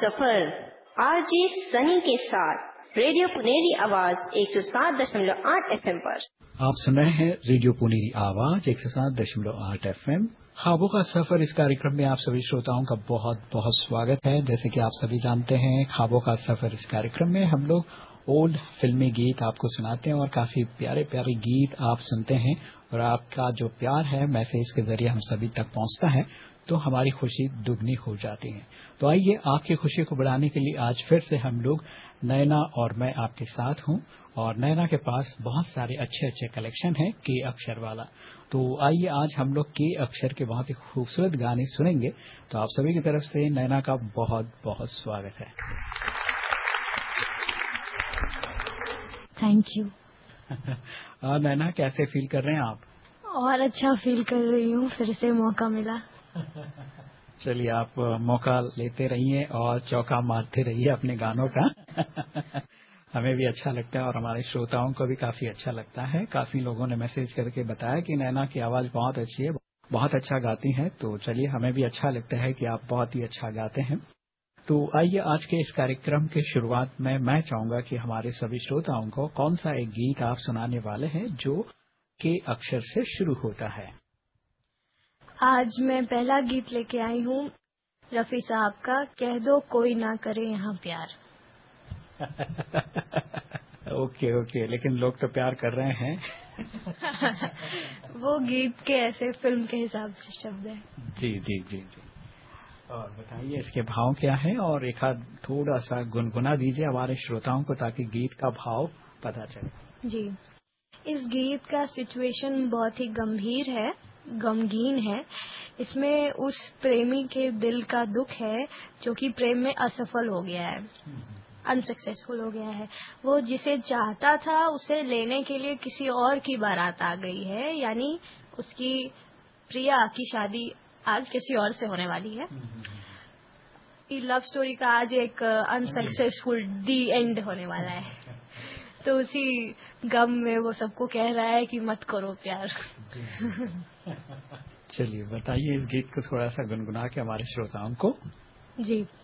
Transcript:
सफर RJ Sunny के साथ radio Puneri आवाज 107.8 FM पर। आप सुन रहे हैं रेडियो पुनेरी आवाज 107.8 FM। ख्वाबों का सफर इस कार्यक्रम में आप सभी श्रोताओं का बहुत बहुत स्वागत है। जैसे कि आप सभी जानते हैं, ख्वाबों का सफर इस कार्यक्रम में हम लोग ओल्ड फिल्मी गीत आपको सुनाते हैं और काफी प्यारे प्यारे गीत आप सुनते हैं और आपका जो प्यार है मैसेज के जरिए हम सभी तक पहुंचता है तो हमारी खुशी दुगनी हो जाती है। तो आइए आपकी खुशी को बढ़ाने के लिए आज फिर से हम लोग नैना और मैं आपके साथ हूं और नैना के पास बहुत सारे अच्छे अच्छे कलेक्शन है के अक्षर वाला। तो आइए आज हम लोग के अक्षर के बहुत ही खूबसूरत गाने सुनेंगे। तो आप सभी की तरफ से नैना का बहुत बहुत स्वागत है। Thank you. नैना कैसे फील कर रहे हैं आप? और अच्छा फील कर रही हूँ, फिर से मौका मिला। चलिए आप मौका लेते रहिए और चौका मारते रहिए अपने गानों का। हमें भी अच्छा लगता है और हमारे श्रोताओं को भी काफी अच्छा लगता है। काफी लोगों ने मैसेज करके बताया कि नैना की आवाज बहुत अच्छी है, बहुत अच्छा गाती हैं। तो चलिए हमें भी अच्छा लगता है कि आप बहुत ही अच्छा गाते हैं। तो आइए आज के इस कार्यक्रम के शुरुआत में मैं चाहूंगा कि हमारे सभी श्रोताओं को कौन सा एक गीत आप सुनाने वाले हैं जो के अक्षर से शुरू होता है। आज मैं पहला गीत लेके आई हूँ रफी साहब का, कह दो कोई ना करे यहाँ प्यार। ओके, लेकिन लोग तो प्यार कर रहे हैं। वो गीत के ऐसे फिल्म के हिसाब से शब्द है। जी। और बताइए इसके भाव क्या है और एक आध थोड़ा सा गुनगुना दीजिए हमारे श्रोताओं को ताकि गीत का भाव पता चले। जी, इस गीत का सिचुएशन बहुत ही गंभीर है, गमगीन है। इसमें उस प्रेमी के दिल का दुख है जो कि प्रेम में असफल हो गया है, अनसक्सेसफुल हो गया है। वो जिसे चाहता था उसे लेने के लिए किसी और की बारात आ गई है, यानी उसकी प्रिया की शादी आज किसी और से होने वाली है। लव स्टोरी का आज एक अनसक्सेसफुल दी एंड होने वाला है। तो उसी गम में वो सबको कह रहा है कि मत करो प्यार। चलिए बताइए इस गीत को थोड़ा सा गुनगुना के हमारे श्रोताओं को। जी,